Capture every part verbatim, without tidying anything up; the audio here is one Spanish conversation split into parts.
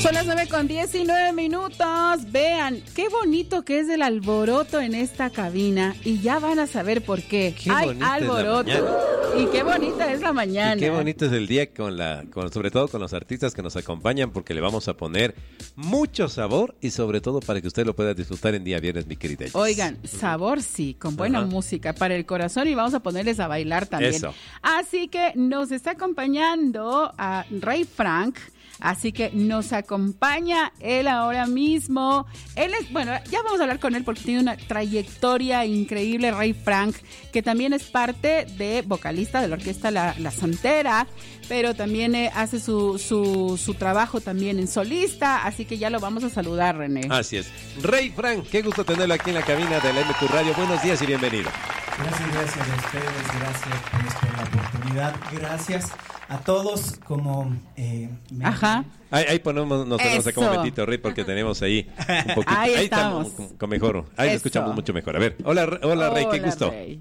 Son las nueve con diecinueve minutos. Vean, qué bonito que es el alboroto en esta cabina. Y ya van a saber por qué. Qué Hay bonita alboroto. es la mañana. Y qué bonita es la mañana. Y qué bonito es el día, con la, con, sobre todo con los artistas que nos acompañan, porque le vamos a poner mucho sabor y sobre todo para que usted lo pueda disfrutar en día viernes, mi querida Jess. Oigan, sabor sí, con buena Ajá. música para el corazón y vamos a ponerles a bailar también. Eso. Así que nos está acompañando a Ray Frank. Así que nos acompaña él ahora mismo. Él es, bueno, ya vamos a hablar con él porque tiene una trayectoria increíble, Ray Frank, que también es parte de vocalista de la orquesta La, La Santera, pero también eh, hace su, su, su trabajo también en solista, así que ya lo vamos a saludar, René. Así es. Ray Frank, qué gusto tenerlo aquí en la cabina de la M Q Radio. Buenos días y bienvenido. Gracias, gracias a ustedes, gracias por, por la oportunidad, gracias a todos como... Eh, me... Ajá. Ahí, ahí ponemos nosotros acá un momentito, Ray, porque tenemos ahí un poquito. Ahí estamos. estamos con mejor. Ahí lo Eso. escuchamos mucho mejor. A ver, hola, hola Ray, qué Hola, gusto. Ray.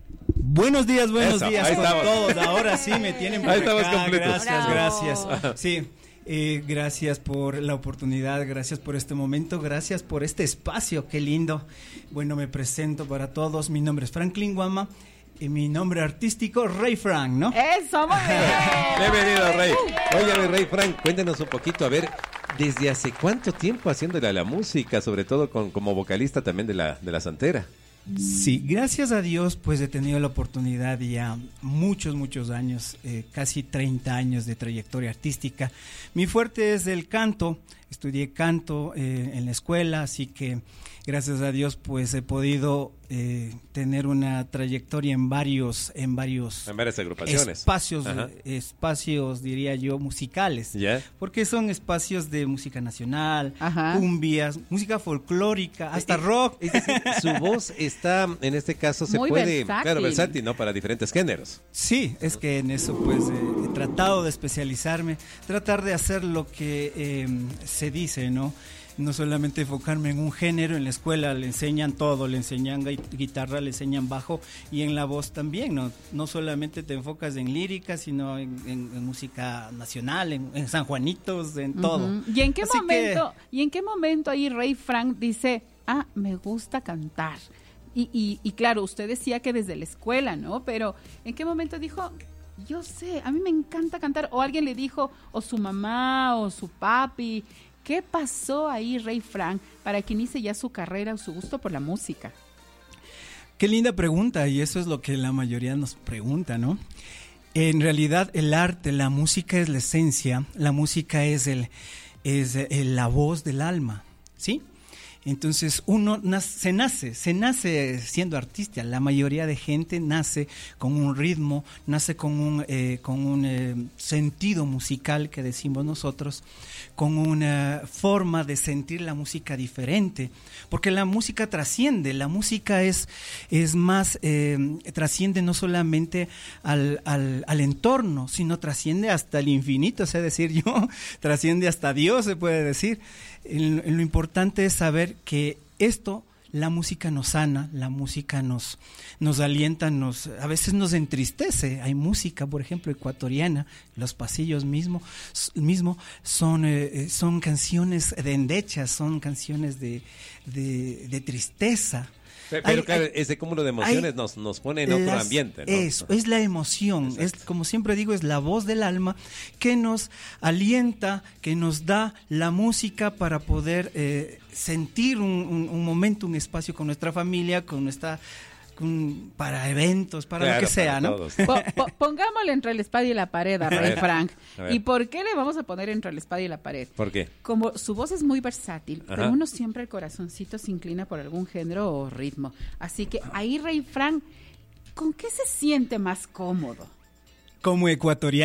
Buenos días, buenos Eso, días ahí con estamos. todos. Ahora sí me tienen por Ahí estamos acá. completos. Gracias, Bravo. gracias. Sí, eh, gracias por la oportunidad, gracias por este momento, gracias por este espacio, qué lindo. Bueno, me presento para todos. Mi nombre es Franklin Guama y mi nombre artístico Ray Frank, ¿no? Eso, muy bien. Bienvenido, Ray. Oye, Ray Frank, cuéntanos un poquito, a ver, ¿desde hace cuánto tiempo haciéndole a la música, sobre todo con, como vocalista también de la, de la Santera? Sí, gracias a Dios pues he tenido la oportunidad ya muchos, muchos años, eh, casi treinta años de trayectoria artística. Mi fuerte es el canto, estudié canto eh, en la escuela, así que gracias a Dios pues he podido eh, tener una trayectoria en varios, en varios En varias agrupaciones. espacios, Ajá. eh, espacios diría yo musicales, ¿Ya? porque son espacios de música nacional, Ajá. cumbias, música folclórica, hasta Eh, rock. Es decir, su voz está, en este caso, se Muy puede, versátil. claro, versátil, ¿no? Para diferentes géneros. Sí, es que en eso pues eh, he tratado de especializarme, tratar de hacer lo que eh, se dice, ¿no? No solamente enfocarme en un género. En la escuela le enseñan todo, le enseñan gui- guitarra, le enseñan bajo y en la voz también, ¿no? No solamente te enfocas en lírica, sino en, en- en música nacional, en, en San Juanitos, en todo. Ujú. ¿Y en qué Así momento, y en qué momento ahí Ray Frank dice, ah, me gusta cantar? Y, y, y claro, usted decía que desde la escuela, ¿no? Pero ¿en qué momento dijo, yo sé, a mí me encanta cantar? O alguien le dijo, o su mamá, o su papi. ¿Qué pasó ahí, Ray Frank, para que inicie ya su carrera o su gusto por la música? Qué linda pregunta, y eso es lo que la mayoría nos pregunta, ¿no? En realidad el arte, la música es la esencia, la música es el es el- la voz del alma, ¿sí? Entonces uno nace, se nace, se nace siendo artista. La mayoría de gente nace con un ritmo, nace con un, eh, con un eh, sentido musical que decimos nosotros, con una forma de sentir la música diferente, porque la música trasciende, la música es, es más, eh, trasciende no solamente al, al, al entorno, sino trasciende hasta el infinito, es decir, yo, trasciende hasta Dios, se puede decir. El, lo importante es saber que esto, la música nos sana, la música nos, nos alienta, nos, a veces nos entristece. Hay música, por ejemplo, ecuatoriana, los pasillos mismo, mismo son, eh, son canciones de endechas, son canciones de, de, de tristeza. Pero, Hay- claro, hay- ese cúmulo de emociones hay nos, nos pone en otro las- ambiente, ¿no? Eso, es la emoción, es como siempre digo, es la voz del alma que nos alienta, que nos da la música para poder eh, sentir un, un, un momento, un espacio con nuestra familia, con nuestra, con, para eventos, para Claro, lo que sea, para ¿no? todos. Po- po- pongámosle entre la espada y la pared a Ray ver, Frank. a ver. ¿Y por qué le vamos a poner entre la espada y la pared? ¿Por qué? Como su voz es muy versátil, Ajá. pero uno siempre el corazoncito se inclina por algún género o ritmo. Así que ahí, Ray Frank, ¿con qué se siente más cómodo? Como ecuatoriano.